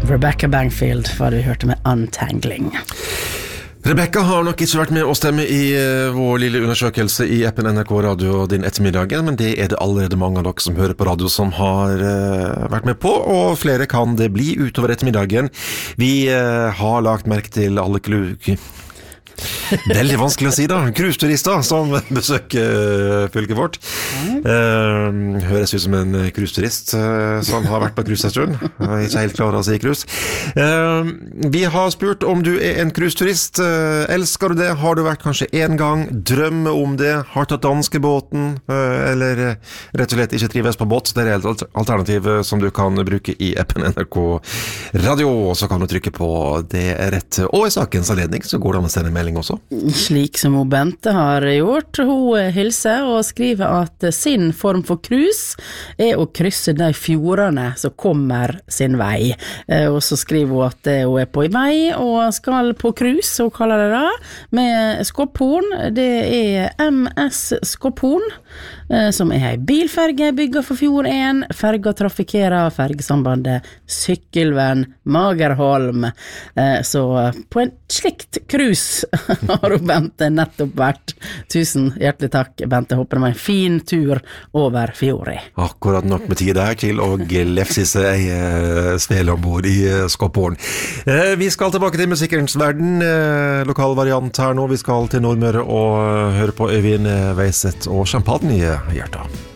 Rebecca Bangfield var det vi hørte med Untangling. Rebecca har nok ikke vært med å stemme i vår lille undersøkelse i appen NRK Radio din ettermiddagen, men det er det allerede mange av dere som hører på radio som har vært med på, og flere kan det bli utover ettermiddagen. Vi har lagt merke til alle veldig vanskelig å si da, cruiseturister som besøker fylket vårt. Høres ut som en cruiseturist som har vært på cruise en stund. Jeg er ikke helt klar å si cruise. Vi har spurt om du er en cruiseturist. Elsker du det? Har du vært kanskje en gang? Drømmer om det? Har tatt danskebåten? Eller rett og slett ikke trives på båt? Det er et alternativ som du kan bruke i appen NRK Radio. Så kan du trykke på det rett. Og i sakens anledning så går det an å sende melding også. Slik som hun Bente har gjort. Hun hilser og skriver at sin form for cruise er å krysse de fjordene som kommer sin vei. Og så skriver hun at hun er på vei og skal på cruise, hun kaller det da, med Skopphorn. Det er MS Skopphorn, som er en bilferge bygget for Fjord 1. Ferga trafikkerer fergesambandet Sykkylven Magerholm. Så på en slikt cruise har hun Bente nettopp vært. Tusen hjertelig takk, Bente. Håper det var en fin tur over fjordet. Akkurat nok med tid der til å glefse seg svele ombord i Skopphorn. Vi skal tilbake til musikkens verden. Lokal variant her nå. Vi skal til Nordmøre og høre på Øyvind Veiseth og Champagne i hjertet.